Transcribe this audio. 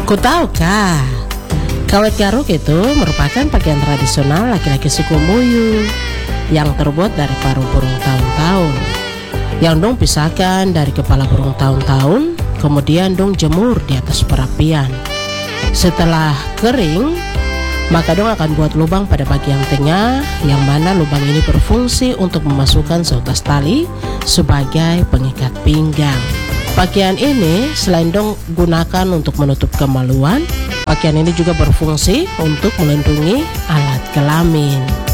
Ku tahukah, kawat garuk itu merupakan pakaian tradisional laki-laki suku Muyu yang terbuat dari paruh burung tahun-tahun, yang dong pisahkan dari kepala burung tahun-tahun, kemudian dong jemur di atas perapian. Setelah kering, maka dong akan buat lubang pada bagian tengah, yang mana lubang ini berfungsi untuk memasukkan seutas tali sebagai pengikat pinggang. Pakaian ini selain dong gunakan untuk menutup kemaluan, pakaian ini juga berfungsi untuk melindungi alat kelamin.